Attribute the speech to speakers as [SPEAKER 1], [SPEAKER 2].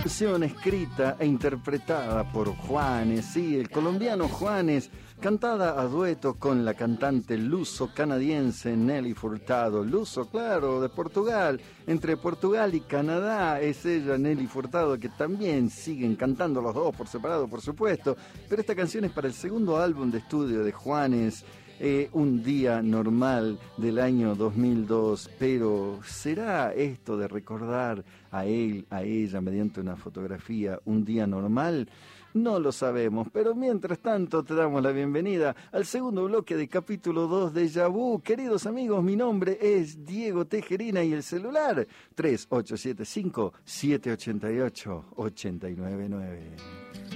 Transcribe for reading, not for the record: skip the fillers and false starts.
[SPEAKER 1] Canción escrita e interpretada por Juanes, sí, el colombiano Juanes, cantada a dueto con la cantante luso-canadiense Nelly Furtado. Luso, claro, de Portugal. Entre Portugal y Canadá es ella, Nelly Furtado, que también siguen cantando los dos por separado, por supuesto. Pero esta canción es para el segundo álbum de estudio de Juanes, Un día normal del año 2002. Pero ¿será esto de recordar a él, a ella, mediante una fotografía, un día normal? No lo sabemos, pero mientras tanto te damos la bienvenida al segundo bloque de capítulo 2 de Déjà Vu. Queridos amigos, mi nombre es Diego Tejerina y el celular 3875-788-899.